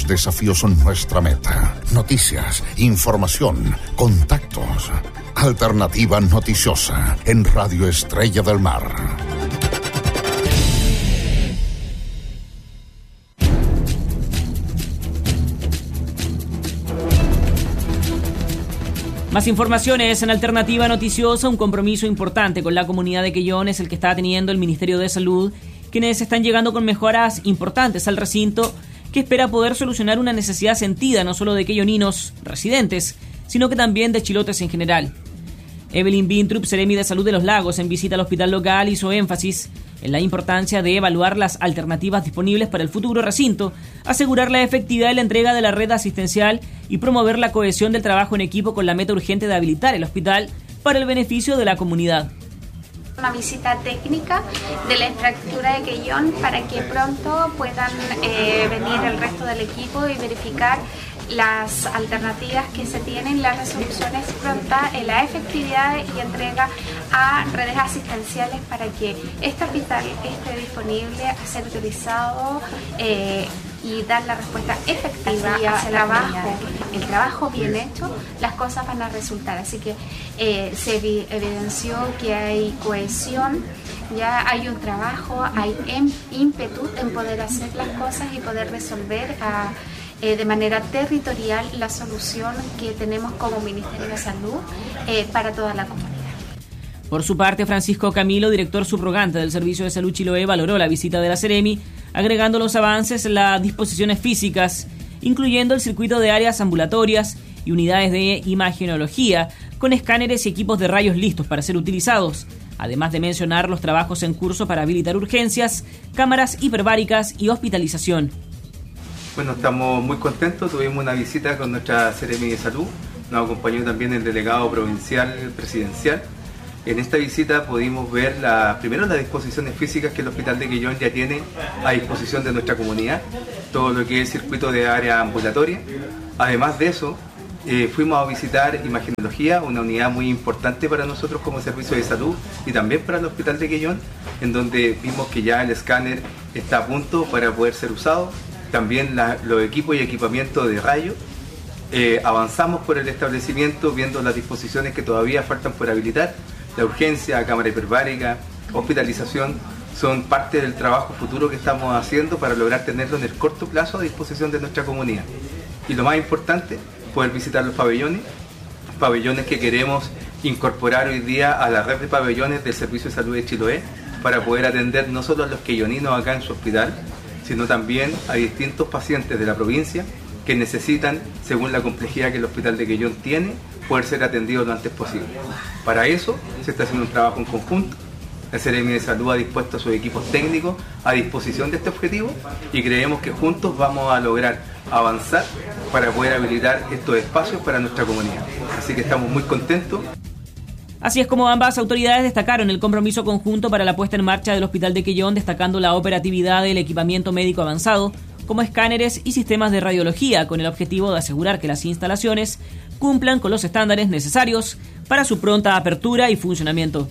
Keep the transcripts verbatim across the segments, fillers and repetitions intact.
Los desafíos son nuestra meta. Noticias, información, contactos. Alternativa Noticiosa en Radio Estrella del Mar. Más informaciones en Alternativa Noticiosa. Un compromiso importante con la comunidad de Quellón es el que está teniendo el Ministerio de Salud, quienes están llegando con mejoras importantes al recinto, que espera poder solucionar una necesidad sentida no solo de quelloninos residentes, sino que también de chilotes en general. Evelyn Bintrup, Seremi de Salud de los Lagos, en visita al hospital local, hizo énfasis en la importancia de evaluar las alternativas disponibles para el futuro recinto, asegurar la efectividad de la entrega de la red asistencial y promover la cohesión del trabajo en equipo con la meta urgente de habilitar el hospital para el beneficio de la comunidad. Una visita técnica de la infraestructura de Quellón para que pronto puedan eh, venir el resto del equipo y verificar las alternativas que se tienen, las resoluciones prontas, en la efectividad y entrega a redes asistenciales para que este hospital esté disponible a ser utilizado eh, y dar la respuesta efectiva hacia el trabajo. El trabajo bien hecho, las cosas van a resultar. Así que eh, se evidenció que hay cohesión, ya hay un trabajo, hay ímpetu en poder hacer las cosas y poder resolver a Eh, de manera territorial la solución que tenemos como Ministerio de Salud eh, para toda la comunidad. Por su parte, Francisco Camilo, director subrogante del Servicio de Salud Chiloé, valoró la visita de la Seremi, agregando los avances en las disposiciones físicas, incluyendo el circuito de áreas ambulatorias y unidades de imagenología, con escáneres y equipos de rayos listos para ser utilizados, además de mencionar los trabajos en curso para habilitar urgencias, cámaras hiperbáricas y hospitalización. Bueno, estamos muy contentos, tuvimos una visita con nuestra Seremi de Salud, nos acompañó también el delegado provincial presidencial. En esta visita pudimos ver la, primero las disposiciones físicas que el Hospital de Quellón ya tiene a disposición de nuestra comunidad, todo lo que es el circuito de área ambulatoria. Además de eso, eh, fuimos a visitar imagenología, una unidad muy importante para nosotros como servicio de salud y también para el Hospital de Quellón, en donde vimos que ya el escáner está a punto para poder ser usado. También la, los equipos y equipamiento de rayos. Eh, avanzamos por el establecimiento viendo las disposiciones que todavía faltan por habilitar. La urgencia, cámara hiperbárica, hospitalización son parte del trabajo futuro que estamos haciendo para lograr tenerlo en el corto plazo a disposición de nuestra comunidad. Y lo más importante, poder visitar los pabellones, pabellones que queremos incorporar hoy día a la red de pabellones del Servicio de Salud de Chiloé para poder atender no solo a los quelloninos acá en su hospital, sino también a distintos pacientes de la provincia que necesitan, según la complejidad que el Hospital de Quellón tiene, poder ser atendidos lo antes posible. Para eso se está haciendo un trabajo en conjunto. La Seremi de Salud ha dispuesto a sus equipos técnicos a disposición de este objetivo y creemos que juntos vamos a lograr avanzar para poder habilitar estos espacios para nuestra comunidad. Así que estamos muy contentos. Así es como ambas autoridades destacaron el compromiso conjunto para la puesta en marcha del Hospital de Quellón, destacando la operatividad del equipamiento médico avanzado, como escáneres y sistemas de radiología, con el objetivo de asegurar que las instalaciones cumplan con los estándares necesarios para su pronta apertura y funcionamiento.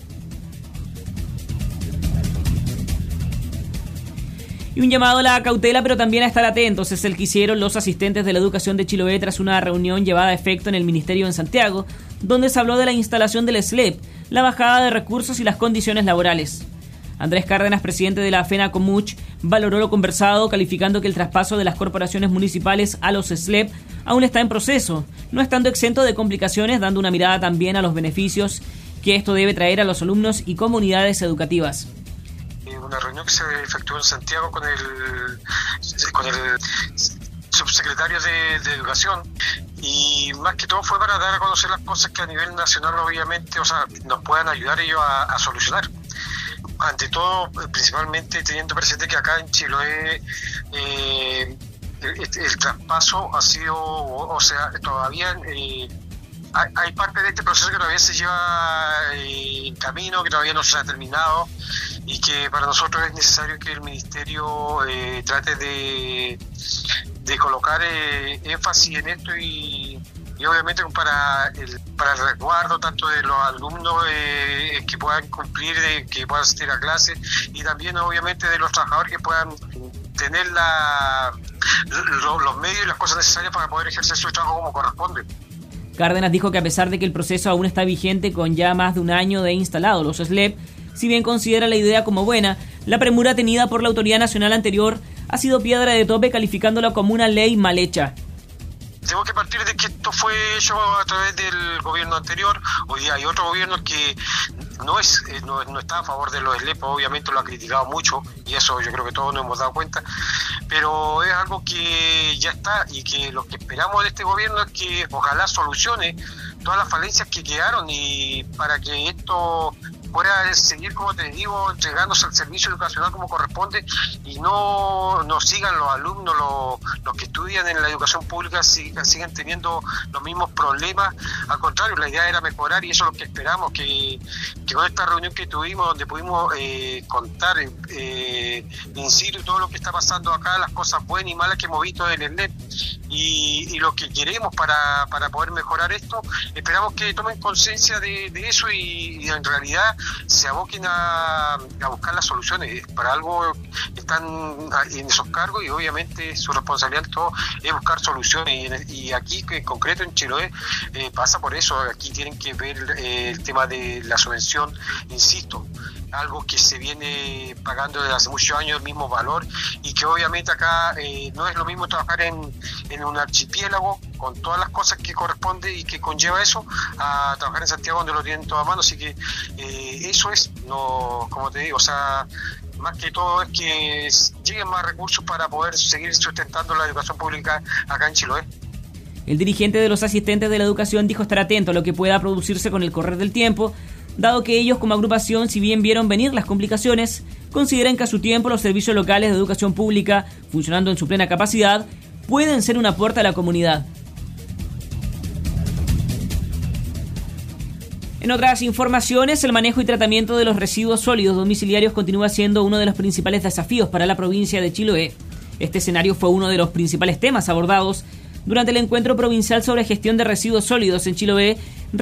Y un llamado a la cautela, pero también a estar atentos, es el que hicieron los asistentes de la educación de Chiloé tras una reunión llevada a efecto en el Ministerio en Santiago, donde se habló de la instalación del S L E P, la bajada de recursos y las condiciones laborales. Andrés Cárdenas, presidente de la FENACOMUCH, valoró lo conversado, calificando que el traspaso de las corporaciones municipales a los S L E P aún está en proceso, no estando exento de complicaciones, dando una mirada también a los beneficios que esto debe traer a los alumnos y comunidades educativas. Una reunión que se efectuó en Santiago con el, con el subsecretario de, de Educación, y más que todo fue para dar a conocer las cosas que a nivel nacional obviamente, o sea, nos puedan ayudar ellos a, a solucionar. Ante todo, principalmente teniendo presente que acá en Chiloé eh, el, el traspaso ha sido, o, o sea, todavía eh, hay, hay parte de este proceso que todavía se lleva eh, en camino, que todavía no se ha terminado, y que para nosotros es necesario que el Ministerio eh, trate de, de colocar eh, énfasis en esto y, y obviamente para el, para el resguardo tanto de los alumnos eh, que puedan cumplir, de, que puedan asistir a clases, y también obviamente de los trabajadores que puedan tener la, lo, los medios y las cosas necesarias para poder ejercer su trabajo como corresponde. Cárdenas dijo que a pesar de que el proceso aún está vigente con ya más de un año de instalados los S L E P, si bien considera la idea como buena, la premura tenida por la autoridad nacional anterior ha sido piedra de tope, calificándola como una ley mal hecha. Tengo que partir de que esto fue hecho a través del gobierno anterior. Hoy día hay otro gobierno que no es no, no está a favor de los S L E P, obviamente lo ha criticado mucho y eso yo creo que todos nos hemos dado cuenta, pero es algo que ya está y que lo que esperamos de este gobierno es que ojalá solucione todas las falencias que quedaron y para que esto pueda seguir, como te digo, entregándose al servicio educacional como corresponde y no, no sigan los alumnos, los, los que estudian en la educación pública sigan, sigan teniendo los mismos problemas. Al contrario, la idea era mejorar y eso es lo que esperamos, que, que con esta reunión que tuvimos, donde pudimos eh, contar eh, in situ todo lo que está pasando acá, las cosas buenas y malas que hemos visto en el N E P y, y lo que queremos para, para poder mejorar esto, esperamos que tomen conciencia de, de eso y, y en realidad se aboquen a, a buscar las soluciones. Para algo están en esos cargos y obviamente su responsabilidad todo es buscar soluciones y, y aquí en concreto en Chiloé eh, pasa por eso. Aquí tienen que ver eh, el tema de la subvención, insisto, algo que se viene pagando desde hace muchos años el mismo valor y que obviamente acá eh, no es lo mismo trabajar en, en un archipiélago con todas las cosas que corresponde y que conlleva eso a trabajar en Santiago donde lo tienen todo a mano, así que eh, eso es, no, como te digo, o sea, más que todo es que lleguen más recursos para poder seguir sustentando la educación pública acá en Chiloé. El dirigente de los asistentes de la educación dijo estar atento a lo que pueda producirse con el correr del tiempo, dado que ellos como agrupación, si bien vieron venir las complicaciones, consideran que a su tiempo los servicios locales de educación pública, funcionando en su plena capacidad, pueden ser un aporte a la comunidad. En otras informaciones, el manejo y tratamiento de los residuos sólidos domiciliarios continúa siendo uno de los principales desafíos para la provincia de Chiloé. Este escenario fue uno de los principales temas abordados durante el encuentro provincial sobre gestión de residuos sólidos en Chiloé,